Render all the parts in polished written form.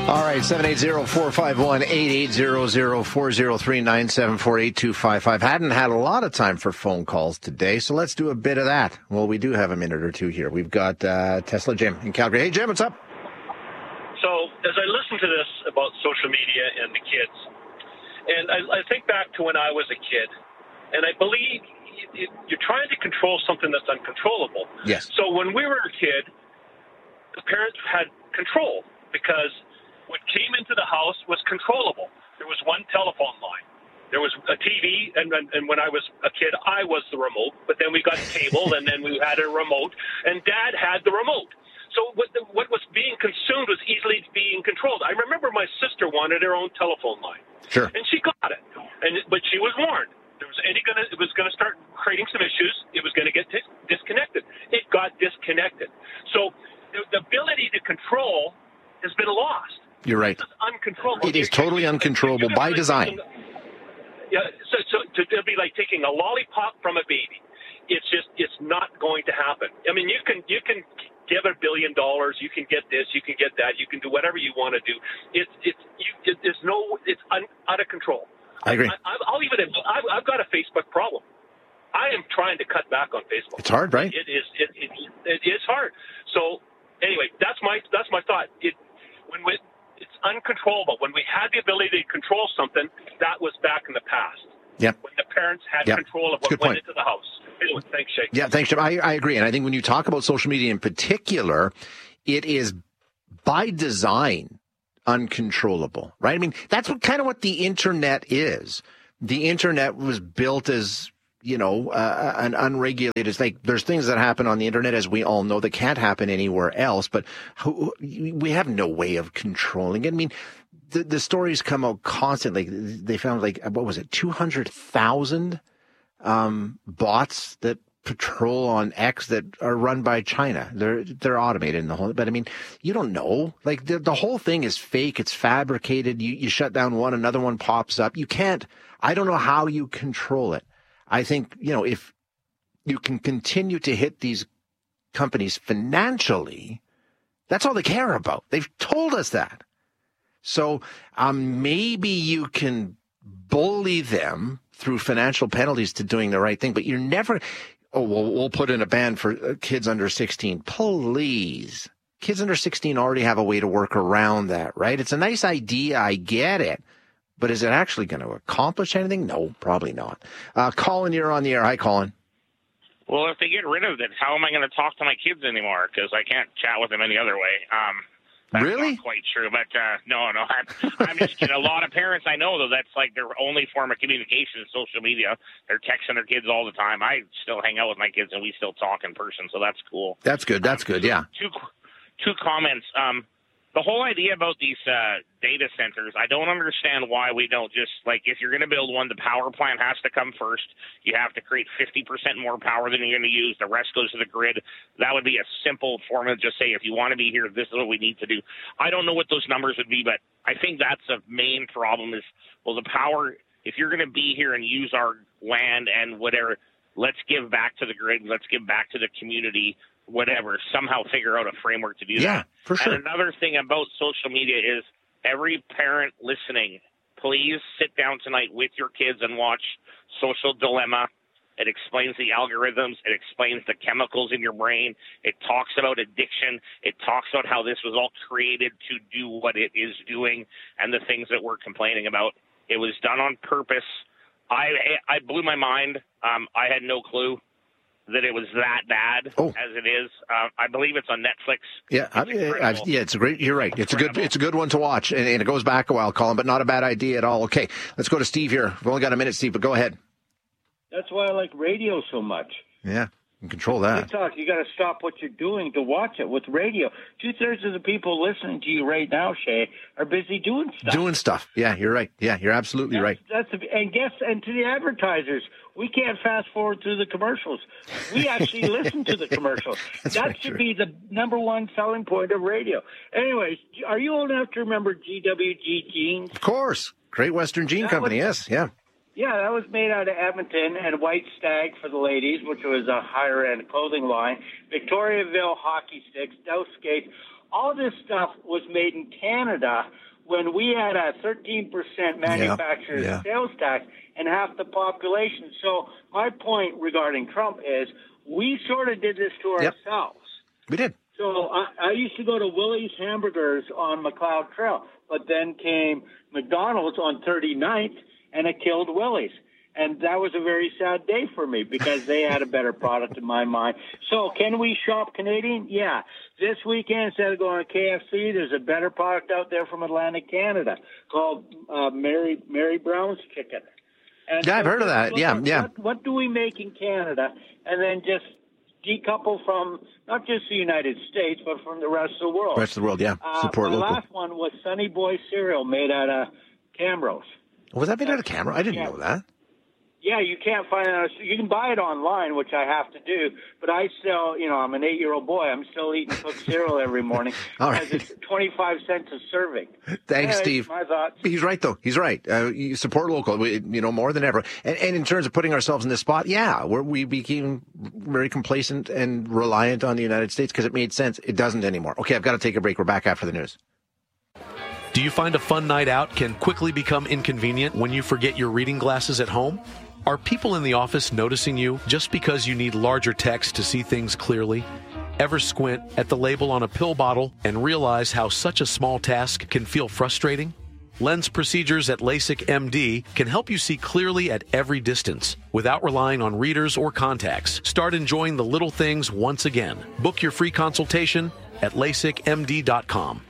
All right, 780-451-8800-403-974-8255. Hadn't had a lot of time for phone calls today, so let's do a bit of that. Well, we do have a minute or two here. We've got Tesla Jim in Calgary. Hey, Jim, what's up? So as I listen to this about social media and the kids, and I think back to when I was a kid, and I believe you're trying to control something that's uncontrollable. Yes. So when we were a kid, the parents had control because what came into the house was controllable. There was one telephone line. There was a TV, and when I was a kid, I was the remote. But then we got cable, and then we had a remote, and Dad had the remote. So what was being consumed was easily being controlled. I remember my sister wanted her own telephone line. Sure. And she got it, but she was warned. It was going to start creating some issues. It was going to get disconnected. It got disconnected. So the ability to control has been lost. You're right. It's uncontrollable. It is totally uncontrollable by design. Yeah, so it'll be like taking a lollipop from a baby. It's not going to happen. I mean, you can give $1 billion, you can get this, you can get that, you can do whatever you want to do. It's out of control. I agree. I've got a Facebook problem. I am trying to cut back on Facebook. It's hard, right? It is hard. So anyway, that's my thought. It's uncontrollable. When we had the ability to control something, that was back in the past. Yeah. When the parents had control of what went into the house. Anyway, thanks, Shay. Yeah, thanks, Jim. I agree. And I think when you talk about social media in particular, it is by design uncontrollable, right? I mean, that's what the internet is. The internet was built as, an unregulated, it's like there's things that happen on the internet, as we all know, that can't happen anywhere else, but we have no way of controlling it. I mean, the stories come out constantly. They found 200,000 bots that patrol on X that are run by China. They're automated in the whole, but I mean, you don't know. Like the whole thing is fake. It's fabricated. You shut down one, another one pops up. I don't know how you control it. I think, if you can continue to hit these companies financially, that's all they care about. They've told us that. So maybe you can bully them through financial penalties to doing the right thing, but you're never, we'll put in a ban for kids under 16. Please. Kids under 16 already have a way to work around that, right? It's a nice idea. I get it. But is it actually going to accomplish anything? No, probably not. Colin, you're on the air. Hi, Colin. Well, if they get rid of it, how am I going to talk to my kids anymore? Because I can't chat with them any other way. That's really? Not quite true, but no. I'm just kidding. A lot of parents I know, though, that's like their only form of communication is social media. They're texting their kids all the time. I still hang out with my kids, and we still talk in person, so that's cool. That's good. That's good, yeah. Two comments. The whole idea about these data centers, I don't understand why we don't just, if you're going to build one, the power plant has to come first. You have to create 50% more power than you're going to use. The rest goes to the grid. That would be a simple formula. Just say, if you want to be here, this is what we need to do. I don't know what those numbers would be, but I think that's a main problem is, the power, if you're going to be here and use our land and whatever, let's give back to the grid. Let's give back to the community. Whatever, somehow figure out a framework to do that. Yeah, for sure. And another thing about social media is every parent listening, please sit down tonight with your kids and watch Social Dilemma. It explains the algorithms. It explains the chemicals in your brain. It talks about addiction. It talks about how this was all created to do what it is doing and the things that we're complaining about. It was done on purpose. I blew my mind. I had no clue that it was that bad as it is. I believe it's on Netflix. Yeah, it's a great. You're right. It's a good one to watch, and it goes back a while, Colin, but not a bad idea at all. Okay, let's go to Steve here. We've only got a minute, Steve, but go ahead. That's why I like radio so much. Yeah, you can control that. TikTok, you got to stop what you're doing to watch it. With radio, 2/3 of the people listening to you right now, Shay, are busy doing stuff. Yeah, you're right. Yeah, you're absolutely right. And to the advertisers, we can't fast forward through the commercials. We actually listen to the commercials. That should be the number one selling point of radio. Anyways, are you old enough to remember GWG Jeans? Of course. Great Western Jean Company, yes. Yeah. Yeah, that was made out of Edmonton, and White Stag for the ladies, which was a higher-end clothing line, Victoriaville hockey sticks, Dow skates, all this stuff was made in Canada when we had a 13% manufacturer's sales tax and half the population. So my point regarding Trump is we sort of did this to ourselves. We did. So I used to go to Willie's Hamburgers on McLeod Trail, but then came McDonald's on 39th, and it killed Willie's. And that was a very sad day for me because they had a better product in my mind. So can we shop Canadian? Yeah. This weekend, instead of going to KFC, there's a better product out there from Atlantic Canada called Mary Brown's Chicken. And I've heard of that. Yeah. What do we make in Canada? And then just decouple from not just the United States, but from the rest of the world. Rest of the world, yeah. Support local. The last one was Sunny Boy cereal made out of Camrose. Was that made out of Camrose? I didn't know that. Yeah, you can't find it. You can buy it online, which I have to do. But I still, I'm an 8-year-old boy. I'm still eating cooked cereal every morning. All right. Because it's 25 cents a serving. Thanks, Steve. My thoughts. He's right, though. He's right. You support local, more than ever. And in terms of putting ourselves in this spot, we became very complacent and reliant on the United States because it made sense. It doesn't anymore. Okay, I've got to take a break. We're back after the news. Do you find a fun night out can quickly become inconvenient when you forget your reading glasses at home? Are people in the office noticing you just because you need larger text to see things clearly? Ever squint at the label on a pill bottle and realize how such a small task can feel frustrating? Lens procedures at LASIK MD can help you see clearly at every distance without relying on readers or contacts. Start enjoying the little things once again. Book your free consultation at LASIKMD.com.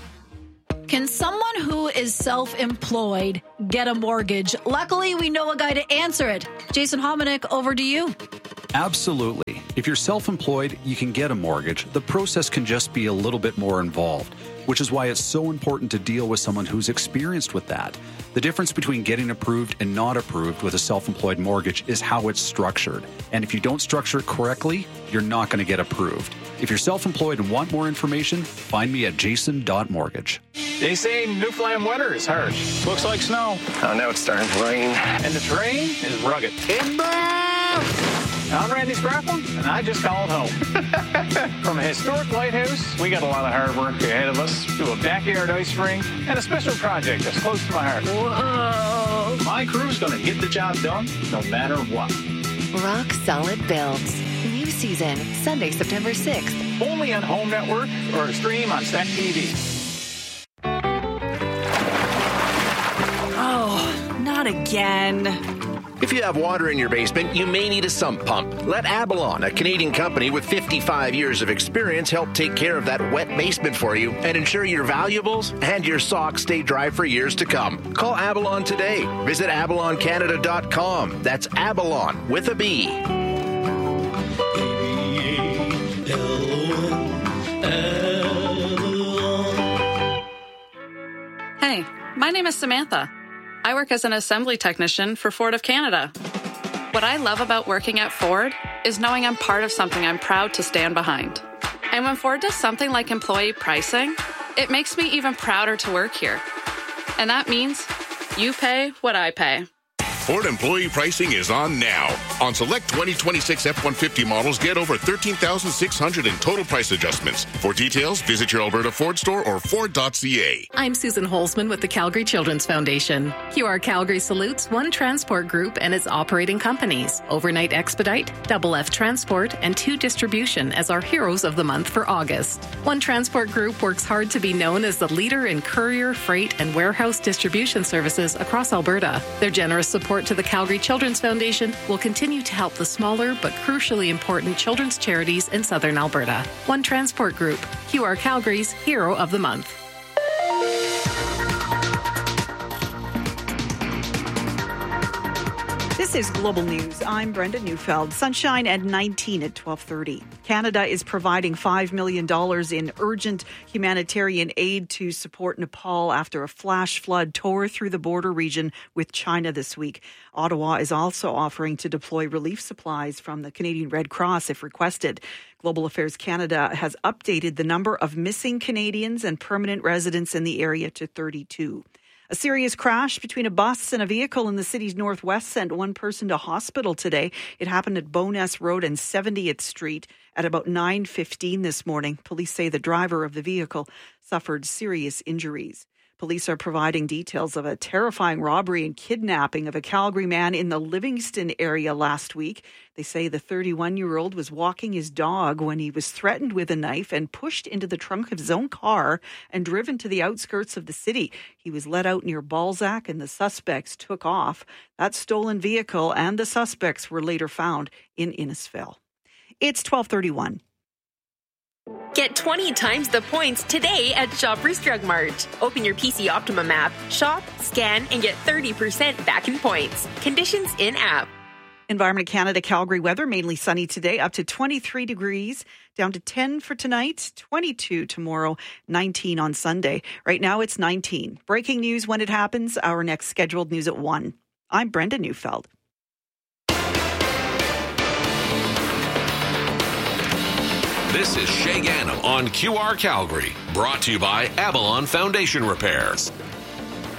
Can someone who is self-employed get a mortgage? Luckily, we know a guy to answer it. Jason Hominick, over to you. Absolutely. If you're self-employed, you can get a mortgage. The process can just be a little bit more involved, which is why it's so important to deal with someone who's experienced with that. The difference between getting approved and not approved with a self-employed mortgage is how it's structured. And if you don't structure it correctly, you're not going to get approved. If you're self-employed and want more information, find me at jason.mortgage. They say Newfoundland winter is harsh. Looks like snow. Oh, now it's starting to rain. And the terrain is rugged. I'm Randy Sprafflin, and I just called home. From a historic lighthouse, we got a lot of hard work ahead of us, to a backyard ice rink, and a special project that's close to my heart. Whoa! My crew's going to get the job done, no matter what. Rock Solid Builds. New season, Sunday, September 6th. Only on Home Network or stream on Stack TV. Oh, not again. If you have water in your basement, you may need a sump pump. Let Avalon, a Canadian company with 55 years of experience, help take care of that wet basement for you and ensure your valuables and your socks stay dry for years to come. Call Avalon today. Visit avaloncanada.com. That's Avalon with a B. Hey, my name is Samantha. I work as an assembly technician for Ford of Canada. What I love about working at Ford is knowing I'm part of something I'm proud to stand behind. And when Ford does something like employee pricing, it makes me even prouder to work here. And that means you pay what I pay. Ford employee pricing is on now. On select 2026 F-150 models, get over $13,600 in total price adjustments. For details, visit your Alberta Ford store or Ford.ca. I'm Susan Holzman with the Calgary Children's Foundation. QR Calgary salutes One Transport Group and its operating companies, Overnight Expedite, Double F Transport, and 2 Distribution as our heroes of the month for August. One Transport Group works hard to be known as the leader in courier, freight, and warehouse distribution services across Alberta. Their generous support to the Calgary Children's Foundation will continue to help the smaller but crucially important children's charities in southern Alberta. One Transport Group, QR Calgary's Hero of the Month. This is Global News. I'm Brenda Neufeld. Sunshine at 19 at 12:30. Canada is providing $5 million in urgent humanitarian aid to support Nepal after a flash flood tore through the border region with China this week. Ottawa is also offering to deploy relief supplies from the Canadian Red Cross if requested. Global Affairs Canada has updated the number of missing Canadians and permanent residents in the area to 32. A serious crash between a bus and a vehicle in the city's northwest sent one person to hospital today. It happened at Bowness Road and 70th Street at about 9:15 this morning. Police say the driver of the vehicle suffered serious injuries. Police are providing details of a terrifying robbery and kidnapping of a Calgary man in the Livingston area last week. They say the 31-year-old was walking his dog when he was threatened with a knife and pushed into the trunk of his own car and driven to the outskirts of the city. He was let out near Balzac and the suspects took off. That stolen vehicle and the suspects were later found in Innisfil. It's 12:31. Get 20 times the points today at Shoppers Drug Mart. Open your PC Optimum app, shop, scan, and get 30% back in points. Conditions in-app. Environment Canada Calgary weather, mainly sunny today, up to 23 degrees, down to 10 for tonight, 22 tomorrow, 19 on Sunday. Right now it's 19. Breaking news when it happens, our next scheduled news at 1. I'm Brenda Neufeld. This is Shay Ganem on QR Calgary, brought to you by Avalon Foundation Repairs.